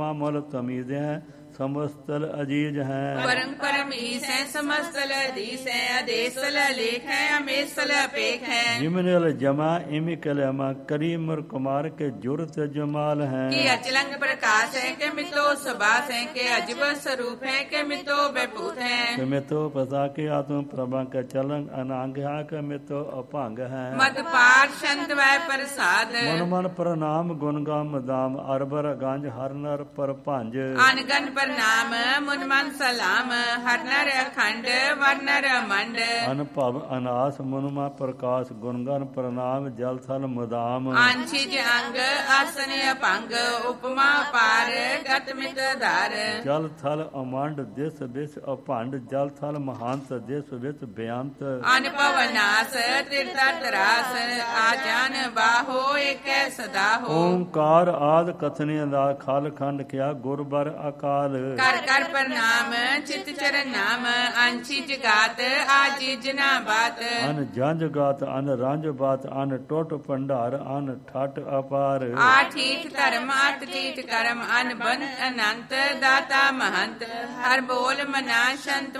ਮੁਲ ਤਮੀਜ਼ ਹੈ ਸਮਸਤਲ ਅਜੀਜ ਹੈ। परम परम ईस है समस्तल अधीस है अदेसल लेख है अमेसल पेख है। जिमनल जमा इमिकल अमा करी मुर कुमार के जुरत जमाल है। कि अचलंग प्रकाश है के मितो सुबास है के अजब स्वरूप है के मितो बेपूत है। के मितो पसा के आत्म प्रभा के चलंग अनांग है के मितो अपांग है। मद पार शंत वै प्रसाद मन मन प्रणाम गुणगाम दाम अरबर गांज हर नर पर भांज। अनगन प्रणाम मुन मन सलाम हर नर अखंड वर नर मंड। अनभव अनास मुनमा प्रकाश गुणगान प्रणाम जल थल मुदाम। आंशिज अंग आसन अपंग उपमा पार गत मित धार। जल थल अमंड दिस विष अभंड जल थल महांत दिस विष बेअंत। अनुभव नास तीर्थ तरास आजान बाहो एक सदा हो। ओंकार आद कथने दा खल खंड किया गुरबर अकाल। कर कर प्रणाम चित चरण नाम अंशी जगात आजी जना बात। अन जंज गात अन रंज बात अन टोट भंडार अन ठट अपार। आठीठ धर्म अठ तीठ कर्म अन बन अनंत दाता महंत हर बोल मना शंत